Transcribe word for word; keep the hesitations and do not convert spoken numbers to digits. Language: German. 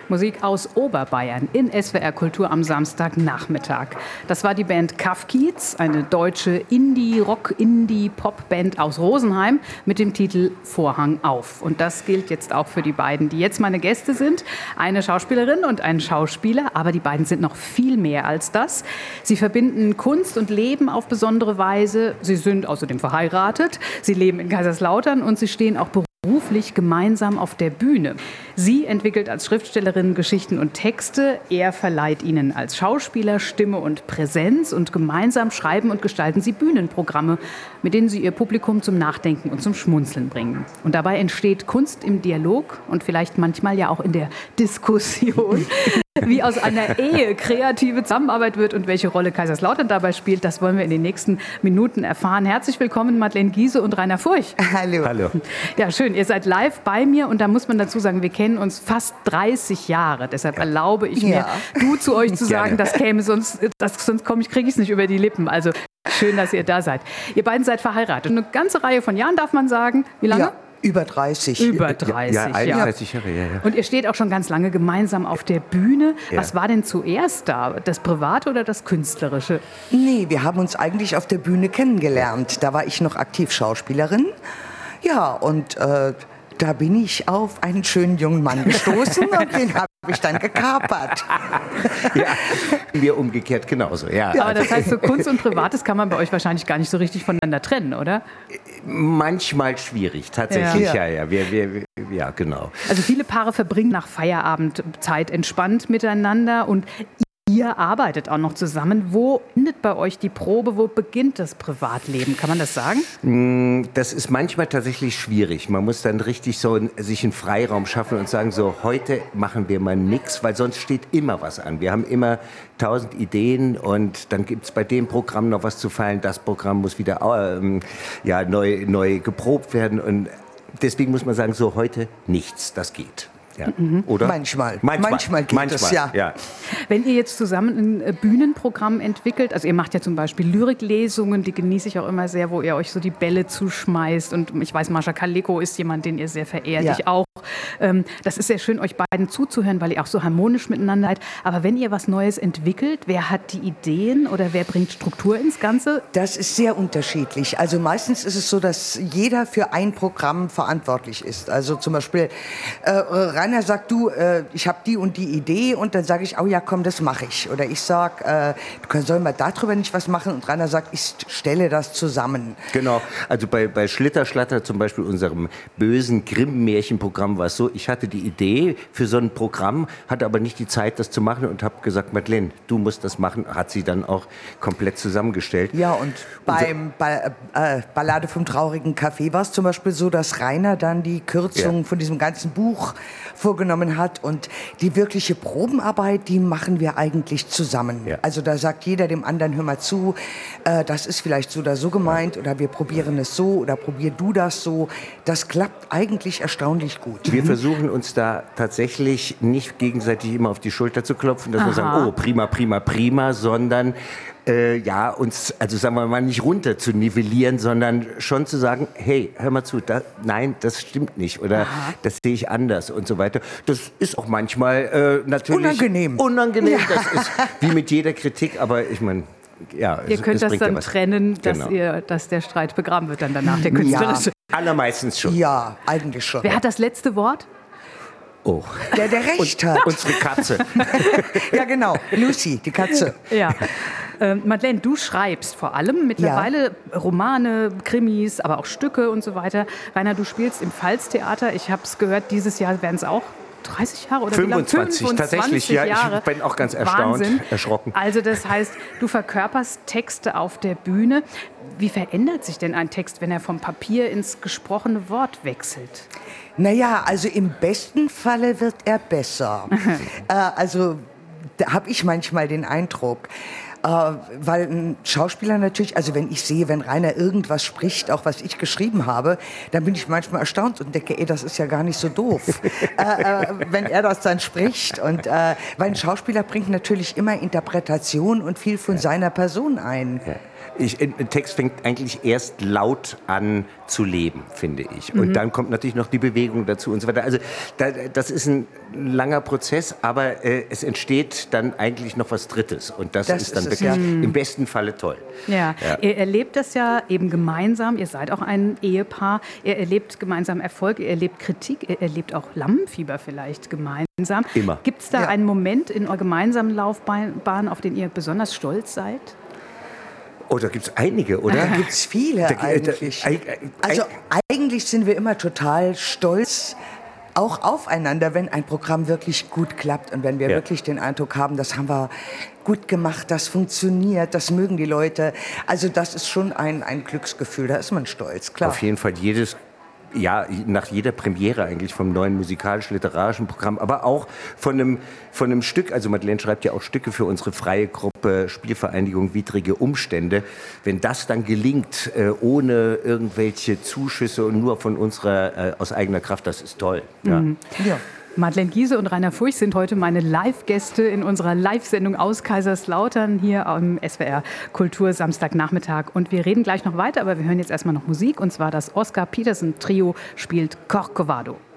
Musik aus Oberbayern in S W R Kultur am Samstagnachmittag. Das war die Band Kafkiez, eine deutsche Indie-Rock, Indie-Pop-Band aus Rosenheim mit dem Titel Vorhang auf. Und das gilt jetzt auch für die beiden, die jetzt meine Gäste sind. Eine Schauspielerin und ein Schauspieler, aber die beiden sind noch viel mehr als das. Sie verbinden Kunst und Leben auf besondere Weise. Sie sind außerdem verheiratet, sie leben in Kaiserslautern und sie stehen auch beruflich gemeinsam auf der Bühne. Sie entwickelt als Schriftstellerin Geschichten und Texte, er verleiht ihnen als Schauspieler Stimme und Präsenz und gemeinsam schreiben und gestalten sie Bühnenprogramme, mit denen sie ihr Publikum zum Nachdenken und zum Schmunzeln bringen. Und dabei entsteht Kunst im Dialog und vielleicht manchmal ja auch in der Diskussion. Wie aus einer Ehe kreative Zusammenarbeit wird und welche Rolle Kaiserslautern dabei spielt, das wollen wir in den nächsten Minuten erfahren. Herzlich willkommen, Madeleine Giese und Rainer Furch. Hallo. Hallo. Ja, schön. Ihr seid live bei mir und da muss man dazu sagen, wir kennen uns fast dreißig Jahre. Deshalb erlaube ich mir, Ja. du zu euch zu sagen, Gerne. das käme sonst, das, sonst komme ich, kriege ich es nicht über die Lippen. Also schön, dass ihr da seid. Ihr beiden seid verheiratet. Eine ganze Reihe von Jahren, darf man sagen. Wie lange? Ja, über dreißig. Über dreißig Ja, Jahre. einunddreißig Jahre, ja, ja. Und ihr steht auch schon ganz lange gemeinsam auf der Bühne. Ja. Was war denn zuerst da? Das Private oder das Künstlerische? Nee, wir haben uns eigentlich auf der Bühne kennengelernt. Da war ich noch aktiv Schauspielerin. Ja, und äh, da bin ich auf einen schönen jungen Mann gestoßen und den habe ich dann gekapert. Ja, mir umgekehrt genauso. Ja, Aber also, das heißt, so Kunst und Privates kann man bei euch wahrscheinlich gar nicht so richtig voneinander trennen, oder? manchmal schwierig, tatsächlich. Ja. Ja, ja, wir, wir, ja, genau. Also viele Paare verbringen nach Feierabendzeit entspannt miteinander und ihr arbeitet auch noch zusammen. Wo endet bei euch die Probe? Wo beginnt das Privatleben? Kann man das sagen? Das ist manchmal tatsächlich schwierig. Man muss dann richtig so sich einen Freiraum schaffen und sagen, so heute machen wir mal nichts, weil sonst steht immer was an. Wir haben immer tausend Ideen und dann gibt es bei dem Programm noch was zu feilen. Das Programm muss wieder ähm, ja, neu, neu geprobt werden und deswegen muss man sagen, so heute nichts, das geht. Ja. Oder? Manchmal. Manchmal, Manchmal geht Manchmal, es, ja. ja. Wenn ihr jetzt zusammen ein Bühnenprogramm entwickelt, also ihr macht ja zum Beispiel Lyriklesungen, die genieße ich auch immer sehr, wo ihr euch so die Bälle zuschmeißt und ich weiß, Mascha Kaleko ist jemand, den ihr sehr verehrt, Ja. ich auch. Ähm, das ist sehr schön, euch beiden zuzuhören, weil ihr auch so harmonisch miteinander seid. Aber wenn ihr was Neues entwickelt, wer hat die Ideen oder wer bringt Struktur ins Ganze? Das ist sehr unterschiedlich. Also meistens ist es so, dass jeder für ein Programm verantwortlich ist. Also zum Beispiel äh, Rainer sagt, du, äh, ich habe die und die Idee und dann sage ich, oh ja, komm, das mache ich. Oder ich sage, äh, sollen wir darüber nicht was machen? Und Rainer sagt, ich stelle das zusammen. Genau, also bei, bei Schlitterschlatter, zum Beispiel unserem bösen Grimm-Märchenprogramm, war es so, ich hatte die Idee für so ein Programm, hatte aber nicht die Zeit, das zu machen und habe gesagt, Madeleine, du musst das machen, hat sie dann auch komplett zusammengestellt. Ja, und beim ba äh, Ballade vom traurigen Café war es zum Beispiel so, dass Rainer dann die Kürzung Ja. von diesem ganzen Buch vorgenommen hat und die wirkliche Probenarbeit, die machen wir eigentlich zusammen. Ja. Also da sagt jeder dem anderen, hör mal zu, äh, das ist vielleicht so oder so gemeint oder wir probieren es so oder probier du das so. Das klappt eigentlich erstaunlich gut. Wir versuchen uns da tatsächlich nicht gegenseitig immer auf die Schulter zu klopfen, dass wir sagen, oh, prima, prima, prima, sondern äh, ja, uns, also sagen wir mal, nicht runter zu nivellieren, sondern schon zu sagen, hey, hör mal zu, da, nein, das stimmt nicht oder Aha. das sehe ich anders und so weiter. Das ist auch manchmal äh, natürlich Unangenehm. Unangenehm, das ist wie mit jeder Kritik, aber ich meine, ja, Ihr es, könnt es das bringt ja dann was. trennen, dass, Genau. ihr, dass der Streit begraben wird dann danach, der künstlerische. Allermeistens schon. Ja, eigentlich schon. Wer hat das letzte Wort? Oh. Der, der recht hat. Unsere Katze. Ja, genau. Lucy, die Katze. Ja. Ähm, Madeleine, du schreibst vor allem mittlerweile Romane, Krimis, aber auch Stücke und so weiter. Rainer, du spielst im Pfalztheater. Ich habe es gehört, dieses Jahr werden es auch dreißig Jahre oder fünfundzwanzig, wie lang? tatsächlich. Ja, Jahre. ich bin auch ganz erstaunt, Wahnsinn. erschrocken. Also das heißt, du verkörperst Texte auf der Bühne. Wie verändert sich denn ein Text, wenn er vom Papier ins gesprochene Wort wechselt? Naja, also im besten Falle wird er besser. äh, also da habe ich manchmal den Eindruck. Äh, weil ein Schauspieler natürlich, also wenn ich sehe, wenn Rainer irgendwas spricht, auch was ich geschrieben habe, dann bin ich manchmal erstaunt und denke, ey, das ist ja gar nicht so doof, äh, äh, wenn er das dann spricht. Und, äh, weil ein Schauspieler bringt natürlich immer Interpretation und viel von seiner Person ein. Ich, ein Text fängt eigentlich erst laut an zu leben, finde ich. Und mhm. dann kommt natürlich noch die Bewegung dazu und so weiter. Also da, das ist ein langer Prozess, aber äh, es entsteht dann eigentlich noch was Drittes. Und das, das ist dann ist wirklich ja. im besten Falle toll. Ja. ja, ihr erlebt das ja eben gemeinsam. Ihr seid auch ein Ehepaar. Ihr erlebt gemeinsam Erfolg, ihr erlebt Kritik, ihr erlebt auch Lampenfieber vielleicht gemeinsam. Immer. Gibt es da ja. einen Moment in eurer gemeinsamen Laufbahn, auf den ihr besonders stolz seid? Oh, da gibt es einige, oder? Da gibt es viele da, eigentlich. Da, äh, äh, also eigentlich sind wir immer total stolz, auch aufeinander, wenn ein Programm wirklich gut klappt und wenn wir ja. wirklich den Eindruck haben, das haben wir gut gemacht, das funktioniert, das mögen die Leute. Also das ist schon ein, ein Glücksgefühl, da ist man stolz, klar. Auf jeden Fall jedes Ja, nach jeder Premiere eigentlich vom neuen musikalisch-literarischen Programm, aber auch von einem, von einem Stück, also Madeleine schreibt ja auch Stücke für unsere freie Gruppe Spielvereinigung Widrige Umstände. Wenn das dann gelingt, äh, ohne irgendwelche Zuschüsse und nur von unserer, äh, aus eigener Kraft, das ist toll. Ja. Mhm. Ja. Madeleine Giese und Rainer Furch sind heute meine Live-Gäste in unserer Live-Sendung aus Kaiserslautern hier am S W R Kultur Samstagnachmittag. Und wir reden gleich noch weiter, aber wir hören jetzt erstmal noch Musik. Und zwar das Oscar Peterson Trio spielt Corcovado.